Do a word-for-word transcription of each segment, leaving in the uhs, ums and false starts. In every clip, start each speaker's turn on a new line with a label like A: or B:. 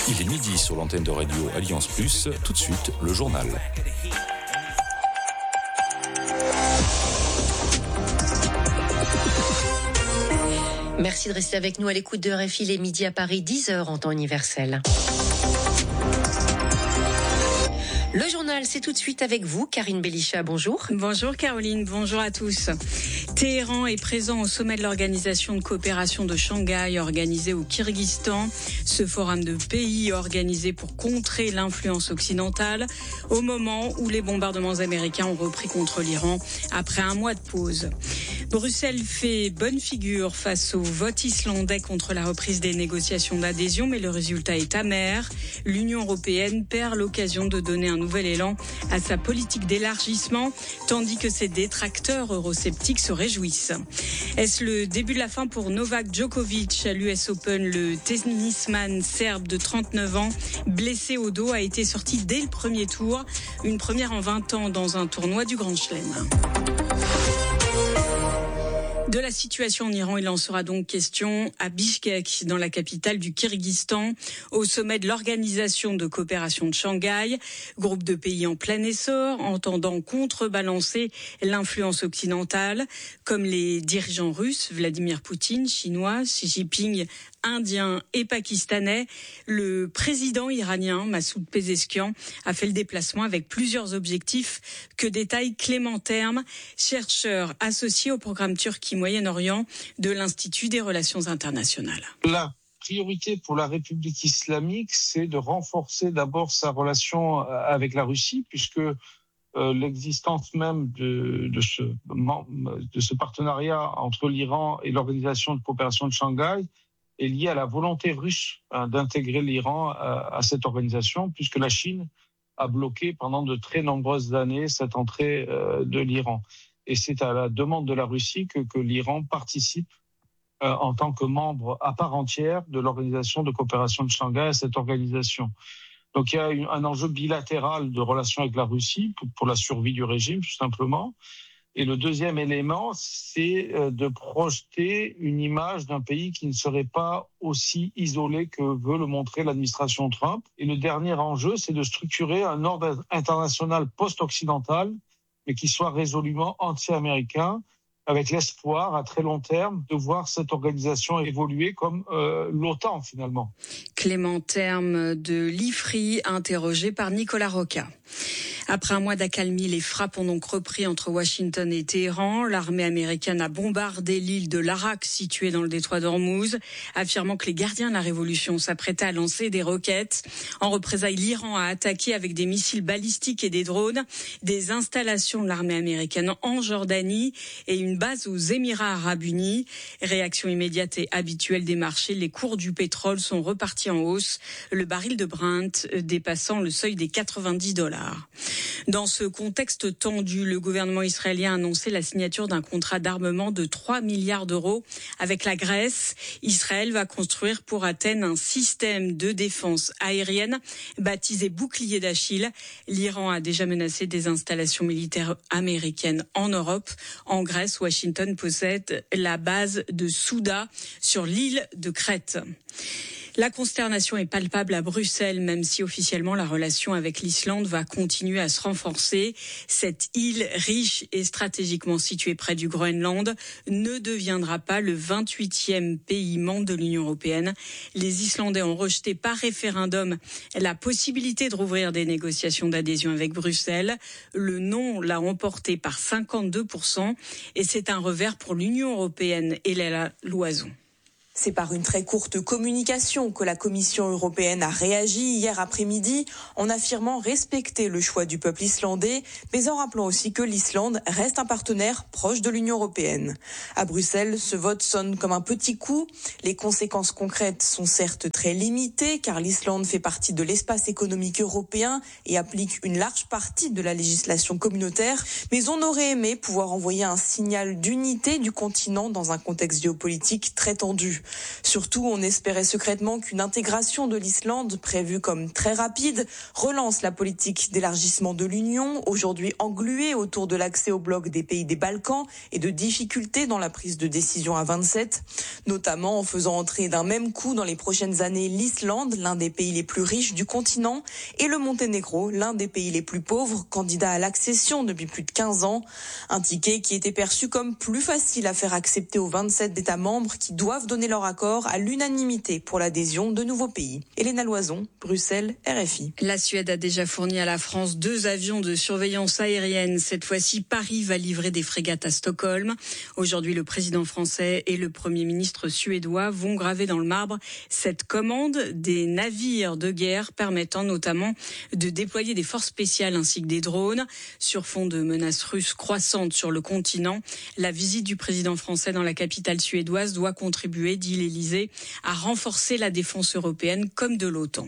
A: Il est midi sur l'antenne de Radio Alliance Plus. Tout de suite, le journal.
B: Merci de rester avec nous à l'écoute de R F I, les midi à Paris, dix heures en temps universel. Le journal, c'est tout de suite avec vous, Karine Belichat, bonjour.
C: Bonjour Caroline, bonjour à tous. Téhéran est présent au sommet de l'Organisation de coopération de Shanghai organisé au Kyrgyzstan. Ce forum de pays organisé pour contrer l'influence occidentale au moment où les bombardements américains ont repris contre l'Iran après un mois de pause. Bruxelles fait bonne figure face au vote islandais contre la reprise des négociations d'adhésion, mais le résultat est amer. L'Union européenne perd l'occasion de donner un nouvel élan à sa politique d'élargissement, tandis que ses détracteurs eurosceptiques se réjouissent. Est-ce le début de la fin pour Novak Djokovic à l'U S Open? Le tennisman serbe de trente-neuf ans, blessé au dos, a été sorti dès le premier tour. Une première en vingt ans dans un tournoi du Grand Chelem. De la situation en Iran, il en sera donc question à Bishkek, dans la capitale du Kyrgyzstan, au sommet de l'Organisation de coopération de Shanghai, groupe de pays en plein essor, entendant contrebalancer l'influence occidentale, comme les dirigeants russes, Vladimir Poutine, chinois, Xi Jinping, indien et pakistanais. Le président iranien, Massoud Pezeshkian, a fait le déplacement avec plusieurs objectifs que détaille Clément Terme, chercheur associé au programme Turquie-Moyen-Orient de l'Institut des Relations internationales.
D: La priorité pour la République islamique, c'est de renforcer d'abord sa relation avec la Russie, puisque euh, l'existence même de, de, ce, de ce partenariat entre l'Iran et l'Organisation de coopération de Shanghai est liée à la volonté russe hein, d'intégrer l'Iran à, à cette organisation, puisque la Chine a bloqué pendant de très nombreuses années cette entrée euh, de l'Iran. Et c'est à la demande de la Russie que, que l'Iran participe euh, en tant que membre à part entière de l'Organisation de coopération de Shanghai, à cette organisation. Donc il y a une, un enjeu bilatéral de relations avec la Russie pour, pour la survie du régime, tout simplement. Et le deuxième élément, c'est de projeter une image d'un pays qui ne serait pas aussi isolé que veut le montrer l'administration Trump. Et le dernier enjeu, c'est de structurer un ordre international post-occidental, mais qui soit résolument anti-américain, avec l'espoir à très long terme de voir cette organisation évoluer comme euh, l'OTAN finalement.
C: Clément Terme de l'I F R I, interrogé par Nicolas Roca. Après un mois d'accalmie, les frappes ont donc repris entre Washington et Téhéran. L'armée américaine a bombardé l'île de l'Arak, située dans le détroit d'Ormuz, affirmant que les gardiens de la révolution s'apprêtaient à lancer des roquettes. En représailles, l'Iran a attaqué avec des missiles balistiques et des drones des installations de l'armée américaine en Jordanie et une base aux Émirats arabes unis. Réaction immédiate et habituelle des marchés, les cours du pétrole sont repartis en hausse, le baril de Brent dépassant le seuil des quatre-vingt-dix dollars. Dans ce contexte tendu, le gouvernement israélien a annoncé la signature d'un contrat d'armement de trois milliards d'euros avec la Grèce. Israël va construire pour Athènes un système de défense aérienne baptisé bouclier d'Achille. L'Iran a déjà menacé des installations militaires américaines en Europe. En Grèce, Washington possède la base de Souda sur l'île de Crète. La consternation est palpable à Bruxelles, même si officiellement la relation avec l'Islande va continuer à se renforcer. Cette île riche et stratégiquement située près du Groenland ne deviendra pas le vingt-huitième pays membre de l'Union européenne. Les Islandais ont rejeté par référendum la possibilité de rouvrir des négociations d'adhésion avec Bruxelles. Le non l'a emporté par cinquante-deux pour cent et c'est un revers pour l'Union européenne et la loison.
E: C'est par une très courte communication que la Commission européenne a réagi hier après-midi en affirmant respecter le choix du peuple islandais, mais en rappelant aussi que l'Islande reste un partenaire proche de l'Union européenne. À Bruxelles, ce vote sonne comme un petit coup. Les conséquences concrètes sont certes très limitées car l'Islande fait partie de l'espace économique européen et applique une large partie de la législation communautaire, mais on aurait aimé pouvoir envoyer un signal d'unité du continent dans un contexte géopolitique très tendu. attendu. Surtout, on espérait secrètement qu'une intégration de l'Islande, prévue comme très rapide, relance la politique d'élargissement de l'Union, aujourd'hui engluée autour de l'accès au bloc des pays des Balkans et de difficultés dans la prise de décision à vingt-sept, notamment en faisant entrer d'un même coup dans les prochaines années l'Islande, l'un des pays les plus riches du continent, et le Monténégro, l'un des pays les plus pauvres, candidat à l'accession depuis plus de quinze ans. Un ticket qui était perçu comme plus facile à faire accepter aux vingt-sept États membres qui doivent donner leur accord à l'unanimité pour l'adhésion de nouveaux pays. Hélène Loison, Bruxelles, R F I.
C: La Suède a déjà fourni à la France deux avions de surveillance aérienne. Cette fois-ci, Paris va livrer des frégates à Stockholm. Aujourd'hui, le président français et le premier ministre suédois vont graver dans le marbre cette commande des navires de guerre permettant notamment de déployer des forces spéciales ainsi que des drones. Sur fond de menaces russes croissantes sur le continent, la visite du président français dans la capitale suédoise doit contribuer, dit l'Élysée, à renforcer la défense européenne comme de l'OTAN.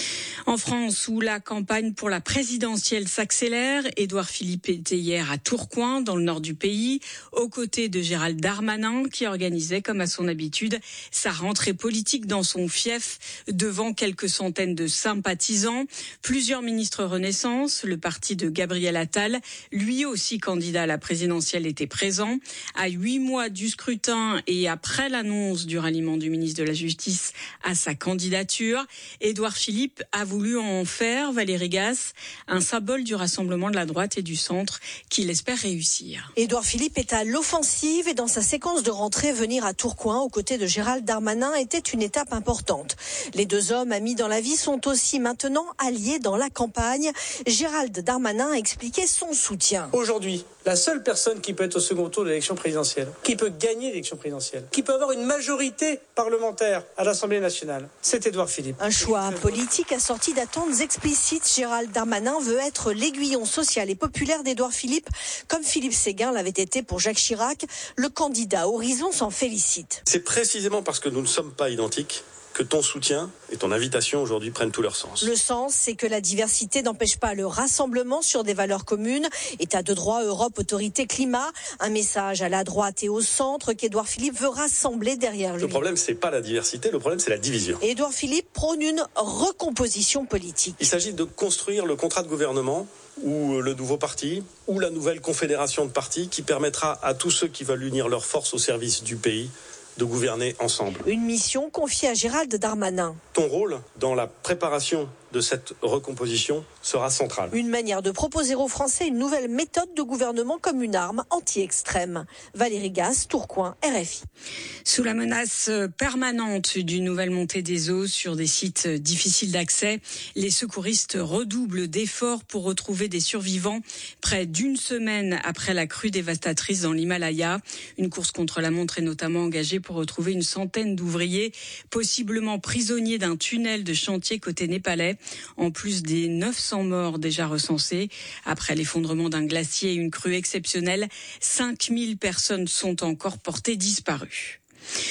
C: En France, où la campagne pour la présidentielle s'accélère, Édouard Philippe était hier à Tourcoing, dans le nord du pays, aux côtés de Gérald Darmanin, qui organisait, comme à son habitude, sa rentrée politique dans son fief, devant quelques centaines de sympathisants. Plusieurs ministres Renaissance, le parti de Gabriel Attal, lui aussi candidat à la présidentielle, était présent. À huit mois du scrutin et après l'annonce du ralliement du ministre de la Justice à sa candidature, Édouard Philippe a voulu voulu en faire, Valérie Gasse, un symbole du rassemblement de la droite et du centre qu'il espère réussir.
F: Édouard Philippe est à l'offensive et dans sa séquence de rentrée, venir à Tourcoing aux côtés de Gérald Darmanin était une étape importante. Les deux hommes amis dans la vie sont aussi maintenant alliés dans la campagne. Gérald Darmanin a expliqué son soutien.
G: Aujourd'hui, la seule personne qui peut être au second tour de l'élection présidentielle, qui peut gagner l'élection présidentielle, qui peut avoir une majorité parlementaire à l'Assemblée nationale, c'est Édouard Philippe.
F: Un choix politique assorti d'attentes explicites. Gérald Darmanin veut être l'aiguillon social et populaire d'Édouard Philippe, comme Philippe Séguin l'avait été pour Jacques Chirac. Le candidat Horizon s'en félicite.
H: C'est précisément parce que nous ne sommes pas identiques que ton soutien et ton invitation aujourd'hui prennent tout leur sens.
F: Le sens, c'est que la diversité n'empêche pas le rassemblement sur des valeurs communes. État de droit, Europe, autorité, climat. Un message à la droite et au centre qu'Édouard Philippe veut rassembler derrière lui.
H: Le problème, c'est pas la diversité, le problème, c'est la division.
F: Édouard Philippe prône une recomposition politique.
H: Il s'agit de construire le contrat de gouvernement ou le nouveau parti, ou la nouvelle confédération de partis qui permettra à tous ceux qui veulent unir leurs forces au service du pays de gouverner ensemble.
F: Une mission confiée à Gérald Darmanin.
H: Ton rôle dans la préparation de cette recomposition sera central.
F: Une manière de proposer aux Français une nouvelle méthode de gouvernement comme une arme anti-extrême. Valérie Gasse, Tourcoing, R F I.
C: Sous la menace permanente d'une nouvelle montée des eaux sur des sites difficiles d'accès, les secouristes redoublent d'efforts pour retrouver des survivants près d'une semaine après la crue dévastatrice dans l'Himalaya. Une course contre la montre est notamment engagée pour retrouver une centaine d'ouvriers, possiblement prisonniers d'un tunnel de chantier côté népalais, en plus des neuf cents morts déjà recensés. Après l'effondrement d'un glacier et une crue exceptionnelle, cinq mille personnes sont encore portées disparues.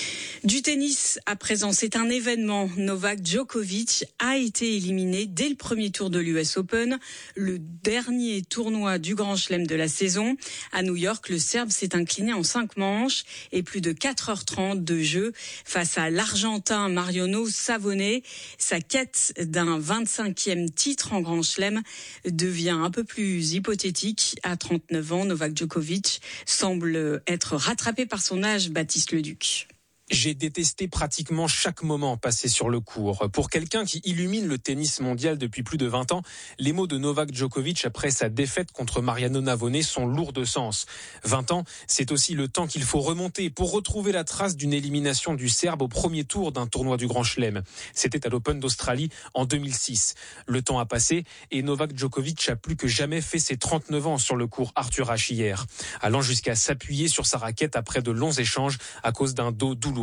C: Du tennis, à présent, c'est un événement. Novak Djokovic a été éliminé dès le premier tour de l'U S Open, le dernier tournoi du Grand Chelem de la saison. À New York, le Serbe s'est incliné en cinq manches et plus de quatre heures trente de jeu face à l'Argentin Mariano Savone. Sa quête d'un vingt-cinquième titre en Grand Chelem devient un peu plus hypothétique. À trente-neuf ans, Novak Djokovic semble être rattrapé par son âge, Baptiste Leduc.
I: J'ai détesté pratiquement chaque moment passé sur le court. Pour quelqu'un qui illumine le tennis mondial depuis plus de vingt ans, les mots de Novak Djokovic après sa défaite contre Mariano Navone sont lourds de sens. vingt ans, c'est aussi le temps qu'il faut remonter pour retrouver la trace d'une élimination du Serbe au premier tour d'un tournoi du Grand Chelem. C'était à l'Open d'Australie en deux mille six. Le temps a passé et Novak Djokovic a plus que jamais fait ses trente-neuf ans sur le court Arthur Ashe hier, allant jusqu'à s'appuyer sur sa raquette après de longs échanges à cause d'un dos douloureux.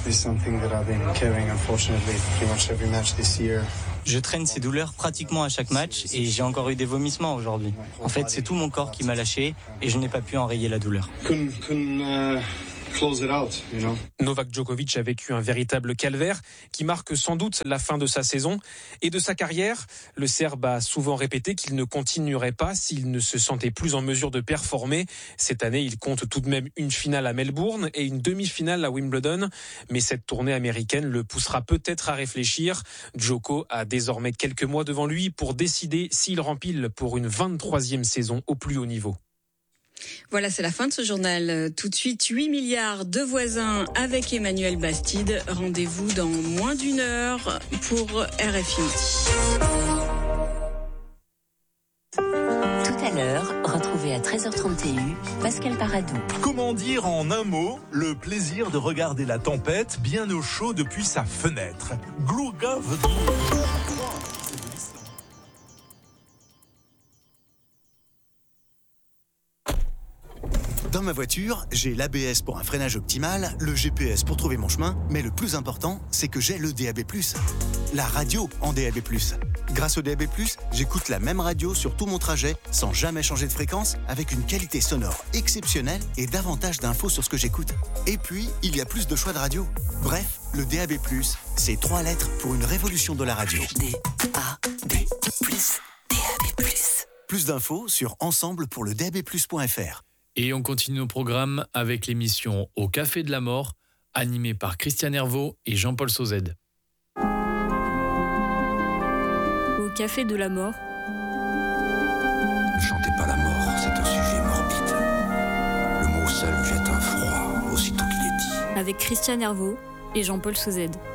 J: Je traîne ces douleurs pratiquement à chaque match et j'ai encore eu des vomissements aujourd'hui. En fait, c'est tout mon corps qui m'a lâché et je n'ai pas pu enrayer la douleur.
K: close it out, you know.
I: Novak Djokovic a vécu un véritable calvaire qui marque sans doute la fin de sa saison et de sa carrière. Le Serbe a souvent répété qu'il ne continuerait pas s'il ne se sentait plus en mesure de performer. Cette année, il compte tout de même une finale à Melbourne et une demi-finale à Wimbledon. Mais cette tournée américaine le poussera peut-être à réfléchir. Djoko a désormais quelques mois devant lui pour décider s'il rempile pour une vingt-troisième saison au plus haut niveau.
C: Voilà, c'est la fin de ce journal. Tout de suite, huit milliards de voisins avec Emmanuel Bastide. Rendez-vous dans moins d'une heure pour R F I Midi.
B: Tout à l'heure, retrouvez à treize heures trente et un Pascal Paradou.
L: Comment dire en un mot le plaisir de regarder la tempête bien au chaud depuis sa fenêtre? Glourga veut dire...
M: Dans ma voiture, j'ai l'A B S pour un freinage optimal, le G P S pour trouver mon chemin, mais le plus important, c'est que j'ai le D A B plus. La radio en D A B plus. Grâce au D A B plus, j'écoute la même radio sur tout mon trajet, sans jamais changer de fréquence, avec une qualité sonore exceptionnelle et davantage d'infos sur ce que j'écoute. Et puis, il y a plus de choix de radio. Bref, le D A B plus, c'est trois lettres pour une révolution de la radio.
B: D A B plus, D A B plus.
M: Plus d'infos sur ensemble pour le D A B plus point F R.
N: Et on continue nos programmes avec l'émission Au Café de la Mort, animée par Christian Hervaux et Jean-Paul Sauzède.
O: Au Café de la Mort.
P: Ne chantez pas la mort, c'est un sujet morbide. Le mot seul jette un froid aussitôt qu'il est dit.
O: Avec Christian Hervaux et Jean-Paul Sauzède.